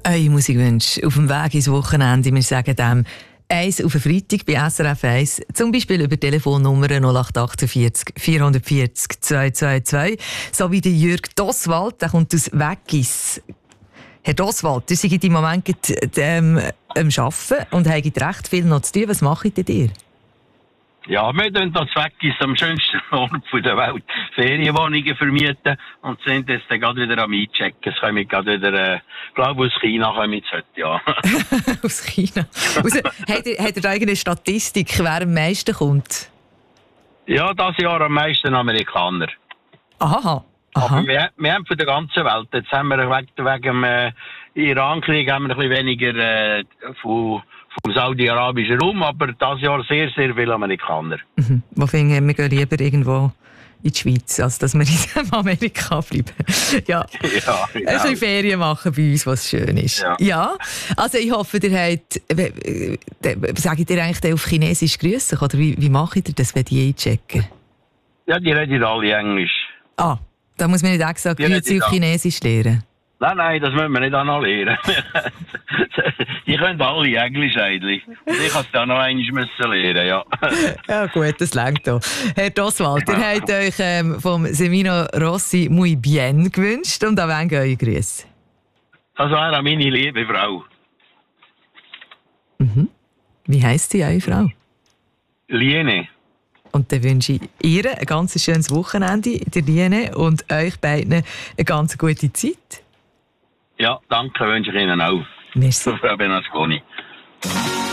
Eure Musikwünsche auf dem Weg ins Wochenende. Wir sagen dem eins auf den Freitag bei SRF 1, zum Beispiel über Telefonnummer 0848 440 222. So wie der Jürg Doswald, der kommt aus Weggis. Herr Doswald, ihr seid im Moment am Arbeiten und habt recht viel noch zu tun. Was macht ihr? Ja, wir tun das Weggis am schönsten Ort der Welt Ferienwohnungen vermieten und sind jetzt dann gerade wieder am Einchecken. Es kommen gerade wieder, glaube aus China kommen jetzt heute, ja. Aus China? Habt ihr da irgendeine Statistik, wer am meisten kommt? Ja, dieses Jahr am meisten Amerikaner. Aha. Aber wir haben von der ganzen Welt. Jetzt haben wir wegen dem Iran-Krieg haben wir ein bisschen weniger vom saudi-arabischen Raum, aber dieses Jahr sehr, sehr viele Amerikaner. Wo finden wir gehen lieber irgendwo in die Schweiz, als dass wir in Amerika bleiben. Ja, Ja, genau. ein bisschen Ferien machen bei uns, was schön ist. Ja, also ich hoffe, ihr habt, sagt ihr eigentlich auf Chinesisch grüßen, oder wie macht ihr das, wenn die einchecken? Ja, die reden alle Englisch. Ah, da muss man nicht extra Grüezi auf Chinesisch lernen. Nein, das müssen wir nicht auch noch lernen. Die können alle Englisch eigentlich. Und ich musste auch noch einmal lernen, ja. Ja gut, das reicht auch. Herr Doswald, ihr habt euch vom Semino Rossi «Muy bien» gewünscht und an wen gehen eure Grüße? Das wäre meine liebe Frau. Wie heisst sie, eure Frau? Liene. Und dann wünsche ich ihr ein ganz schönes Wochenende, der Liene, und euch beiden eine ganz gute Zeit. Ja, danke, wünsche ich Ihnen auch. Merci. Frau Benasconi.